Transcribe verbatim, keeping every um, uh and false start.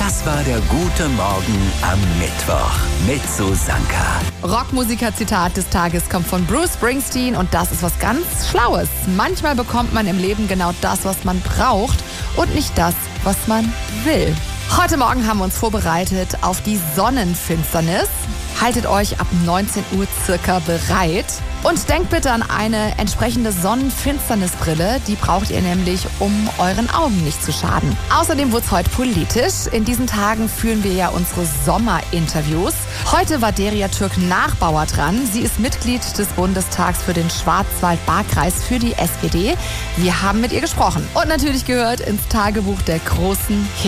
Das war der gute Morgen am Mittwoch mit Susanka. Rockmusiker-Zitat des Tages kommt von Bruce Springsteen und das ist was ganz Schlaues. Manchmal bekommt man im Leben genau das, was man braucht und nicht das, was man will. Heute Morgen haben wir uns vorbereitet auf die Sonnenfinsternis. Haltet euch ab neunzehn Uhr circa bereit. Und denkt bitte an eine entsprechende Sonnenfinsternisbrille. Die braucht ihr nämlich, um euren Augen nicht zu schaden. Außerdem wurde es heute politisch. In diesen Tagen führen wir ja unsere Sommerinterviews. Heute war Derya Türk-Nachbauer dran. Sie ist Mitglied des Bundestags für den Schwarzwald-Baar-Kreis für die S P D. Wir haben mit ihr gesprochen und natürlich gehört ins Tagebuch der großen Hits.